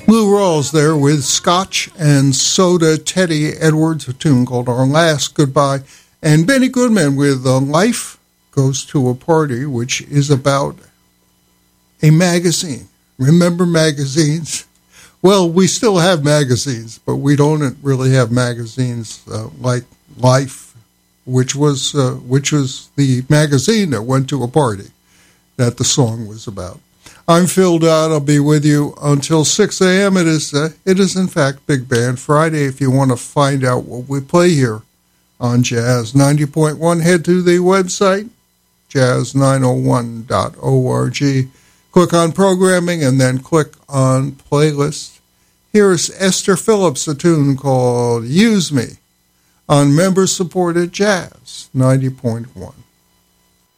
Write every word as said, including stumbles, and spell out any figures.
Lou Rawls there with Scotch and Soda, Teddy Edwards, a tune called Our Last Goodbye, and Benny Goodman with uh, Life Goes to a Party, which is about a magazine. Remember magazines? Well, we still have magazines, but we don't really have magazines uh, like Life, which was uh, which was the magazine that went to a party that the song was about. I'm Phil Dodd. I'll be with you until six a.m. It is, uh, it is, in fact, Big Band Friday. If you want to find out what we play here on Jazz ninety point one, head to the website, jazz nine oh one dot org. Click on Programming and then click on Playlist. Here's Esther Phillips, a tune called Use Me on member-supported Jazz ninety point one.